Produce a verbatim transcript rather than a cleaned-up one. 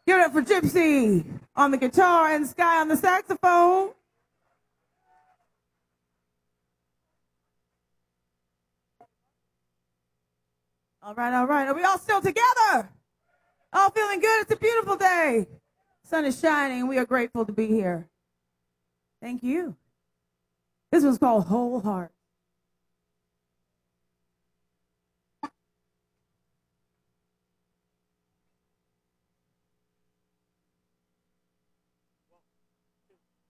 Give it up for Gypsy on the guitar and Sky on the saxophone. All right, all right. Are we all still together? All feeling good? It's a beautiful day. Sun is shining. We are grateful to be here. Thank you. This one's called Whole Heart.